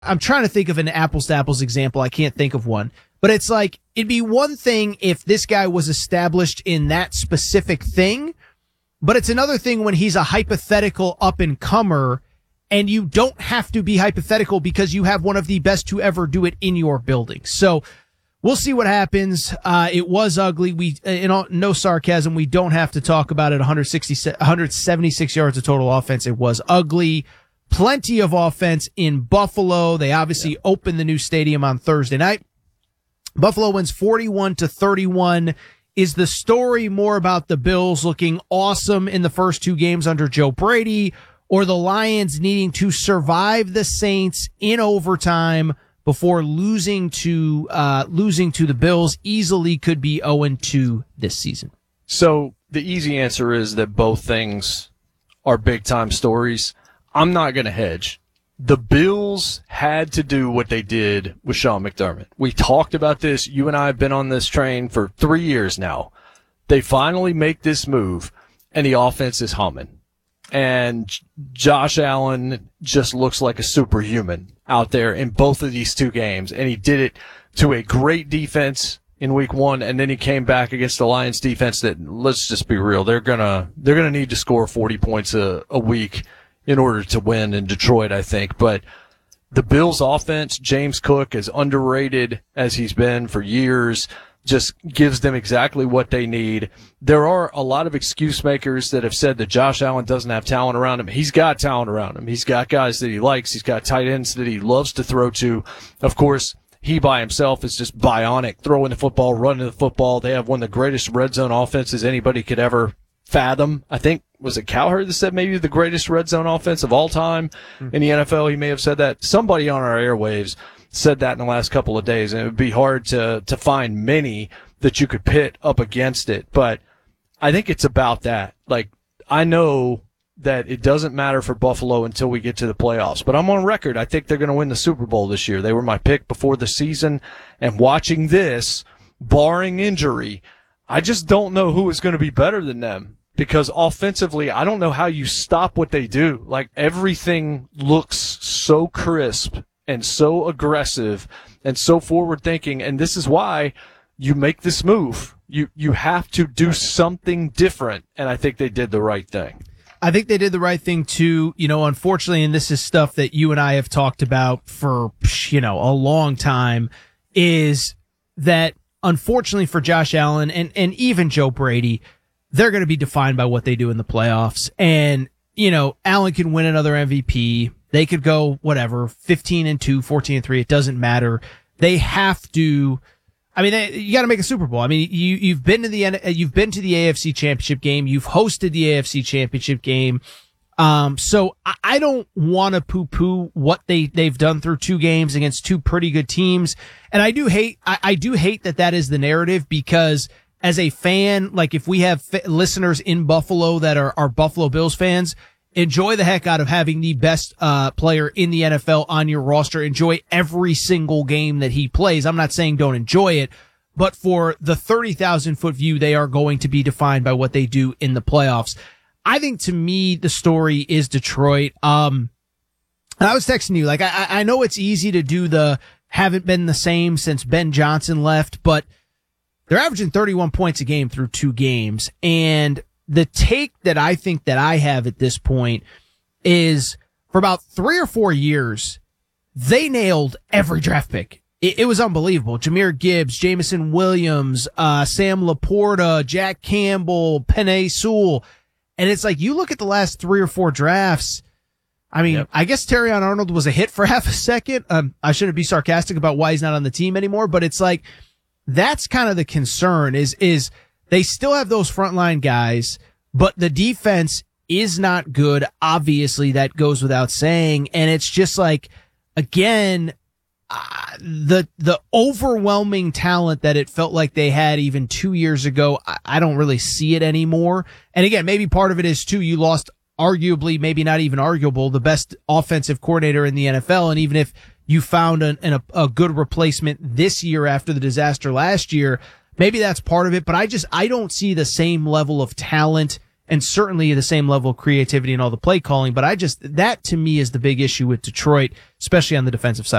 I'm trying to think of an apples to apples example. I can't think of one, but it's like, it'd be one thing if this guy was established in that specific thing, but it's another thing when he's a hypothetical up and comer and you don't have to be hypothetical because you have one of the best to ever do it in your building. So we'll see what happens. It was ugly. No sarcasm. We don't have to talk about it. 176 yards of total offense. It was ugly. Plenty of offense in Buffalo. They obviously opened the new stadium on Thursday night. Buffalo wins 41-31. Is the story more about the Bills looking awesome in the first two games under Joe Brady, or the Lions needing to survive the Saints in overtime before losing to the Bills? Easily could be 0-2 this season. So the easy answer is that both things are big time stories. I'm not going to hedge. The Bills had to do what they did with Sean McDermott. We talked about this. You and I have been on this train for 3 years now. They finally make this move, and the offense is humming. And Josh Allen just looks like a superhuman out there in both of these two games. And he did it to a great defense in week one, and then he came back against the Lions defense that, let's just be real, they're gonna need to score 40 points a week in order to win in Detroit, I think. But the Bills offense, James Cook, as underrated as he's been for years, just gives them exactly what they need. There are a lot of excuse makers that have said that Josh Allen doesn't have talent around him. He's got talent around him. He's got guys that he likes. He's got tight ends that he loves to throw to. Of course, he by himself is just bionic, throwing the football, running the football. They have one of the greatest red zone offenses anybody could ever fathom. I think, was it Cowherd that said maybe the greatest red zone offense of all time in the NFL? He may have said that. Somebody on our airwaves said that in the last couple of days, and it would be hard to find many that you could pit up against it. But I think it's about that. Like, I know that it doesn't matter for Buffalo until we get to the playoffs, but I'm on record. I think they're going to win the Super Bowl this year. They were my pick before the season, and watching this, barring injury, I just don't know who is going to be better than them. Because offensively, I don't know how you stop what they do. Like, everything looks so crisp and so aggressive and so forward-thinking, and this is why you make this move. You have to do something different, and I think they did the right thing. I think they did the right thing, too. Unfortunately, and this is stuff that you and I have talked about for, a long time, is that, unfortunately for Josh Allen and even Joe Brady, they're going to be defined by what they do in the playoffs. And, Allen can win another MVP. They could go, 15-2, 14-3. It doesn't matter. They have to, you got to make a Super Bowl. You've been to the AFC Championship game. You've hosted the AFC Championship game. So I don't want to poo-poo what they've done through two games against two pretty good teams. And I do hate that is the narrative, because as a fan, like, if we have listeners in Buffalo that are Buffalo Bills fans, enjoy the heck out of having the best player in the NFL on your roster. Enjoy every single game that he plays. I'm not saying don't enjoy it, but for the 30,000-foot view, they are going to be defined by what they do in the playoffs. I think, to me, the story is Detroit. And I was texting you, like, I know it's easy to do the haven't been the same since Ben Johnson left, but they're averaging 31 points a game through two games. And the take that I think that I have at this point is, for about 3 or 4 years, they nailed every draft pick. It was unbelievable. Jahmyr Gibbs, Jameson Williams, Sam Laporta, Jack Campbell, Penei Sewell. And it's like, you look at the last 3 or 4 drafts. Yep. I guess Terrion Arnold was a hit for half a second. I shouldn't be sarcastic about why he's not on the team anymore, but it's like, that's kind of the concern is they still have those frontline guys, but the defense is not good. Obviously, that goes without saying. And it's just like, again, the overwhelming talent that it felt like they had even 2 years ago, I don't really see it anymore. And again, maybe part of it is too, you lost arguably, maybe not even arguable, the best offensive coordinator in the NFL. And even if you found a good replacement this year after the disaster last year, maybe that's part of it. But I don't see the same level of talent and certainly the same level of creativity and all the play calling. But that to me is the big issue with Detroit, especially on the defensive side.